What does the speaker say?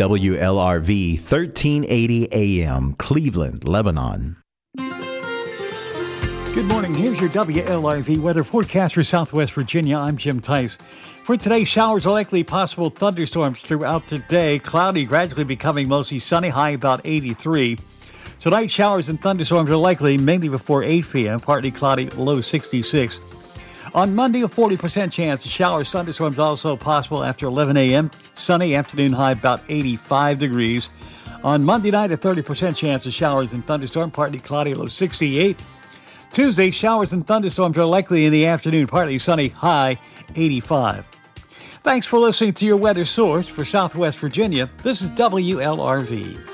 WLRV 1380 AM, Cleveland, Lebanon. Good morning. Here's your WLRV weather forecast for Southwest Virginia. I'm Jim Tice. For today, showers are likely, possible thunderstorms throughout the day. Cloudy, gradually becoming mostly sunny, high about 83. Tonight, showers and thunderstorms are likely, mainly before 8 p.m., partly cloudy, low 66. On Monday, a 40% chance of showers, thunderstorms also possible after 11 a.m. Sunny, afternoon high about 85 degrees. On Monday night, a 30% chance of showers and thunderstorms, partly cloudy, low 68. Tuesday, showers and thunderstorms are likely in the afternoon, partly sunny, high 85. Thanks for listening to your weather source for Southwest Virginia. This is WLRV.